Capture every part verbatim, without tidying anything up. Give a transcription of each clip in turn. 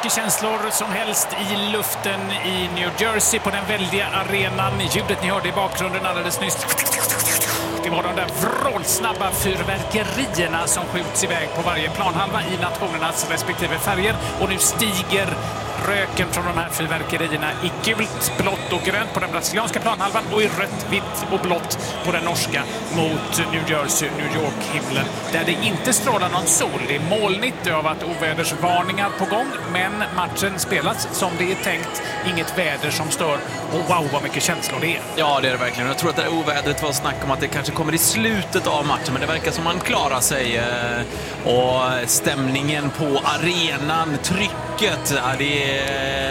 mycket känslor som helst i luften i New Jersey på den väldiga arenan. Ljudet ni hörde i bakgrunden alldeles nyss, det var de där vrålsnabba fyrverkerierna som skjuts iväg på varje planhalva i nationernas respektive färger. Och nu stiger röken från de här fyrverkerierna i gult, blått och grönt på den brasilianska planhalvan och i rött, vitt och blått på den norska mot New Jersey, New York-himlen. Där det inte strålar någon sol. Det är molnigt, det har varit ovädersvarningar på gång, men matchen spelas som det är tänkt. Inget väder som stör. Och wow, vad mycket känslor det är. Ja, det är det verkligen. Jag tror att det ovädret var snack om att det kanske kommer i slutet av matchen, men det verkar som man klarar sig. Och stämningen på arenan, trycket, ja, det är...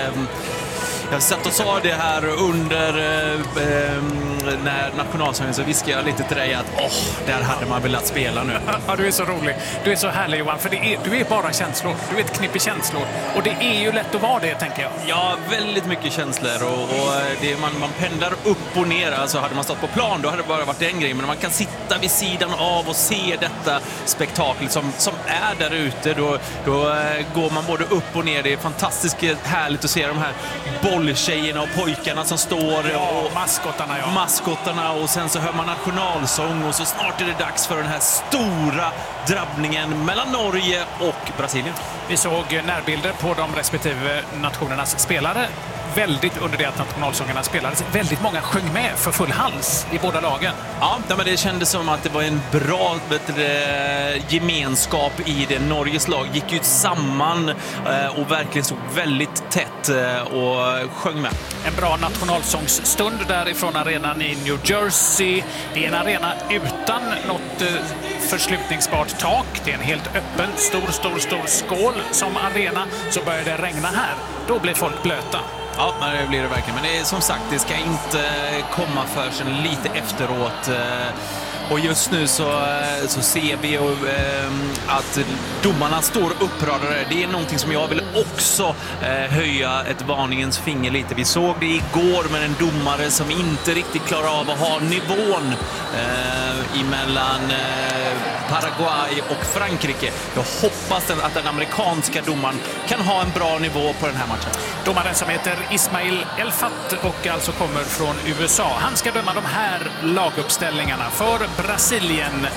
Jag satt och sa det här under eh, när nationalsången, så viskade jag lite till dig att åh, där hade man velat spela nu. Ja, du är så rolig. Du är så härlig, Johan, för det är, du är bara känslor. Du är ett knippe känslor. Och det är ju lätt att vara det, tänker jag. Ja, väldigt mycket känslor. Och, och det, man, man pendlar upp och ner. Alltså hade man stått på plan, då hade det bara varit en grej. Men man kan sitta vid sidan av och se detta spektakel som, som är där ute. Då, då går man både upp och ner. Det är fantastiskt härligt att se de här bolltjejerna och pojkarna som står. Ja, och maskottarna, ja. Maskottarna, och sen så hör man nationalsång och så snart är det dags för den här stora drabbningen mellan Norge och Brasilien. Vi såg närbilder på de respektive nationernas spelare. Väldigt under det att nationalsångerna spelades. Väldigt många sjöng med för full hals i båda lagen. Ja, men det kändes som att det var en bra du, gemenskap i det. Norges lag gick ut samman och verkligen så väldigt tätt och sjöng med. En bra nationalsångsstund därifrån arenan i New Jersey. Det är en arena utan något förslutningsbart tak. Det är en helt öppen, stor, stor, stor skål som arena. Så börjar det regna här. Då blir folk blöta. Ja, det blir det verkligen. Men det är, som sagt, det ska inte komma förrän lite efteråt. Och just nu så, så ser vi ju, eh, att domarna står uppradade. Det är någonting som jag vill också eh, höja ett varningens finger lite. Vi såg det igår med en domare som inte riktigt klarar av att ha nivån eh, emellan eh, Paraguay och Frankrike. Jag hoppas att den amerikanska domaren kan ha en bra nivå på den här matchen. Domaren som heter Ismail Elfat och alltså kommer från U S A. Han ska döma de här laguppställningarna för Brasilien.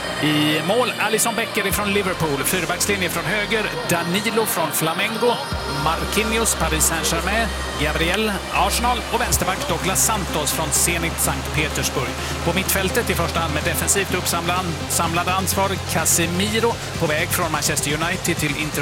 I mål Alisson Becker från Liverpool, fyrbackslinje från höger, Danilo från Flamengo, Marquinhos, Paris Saint-Germain, Gabriel, Arsenal och vänsterback Douglas Santos från Zenit Sankt Petersburg. På mittfältet i första hand med defensivt uppsamlade ansvar Casemiro på väg från Manchester United till Inter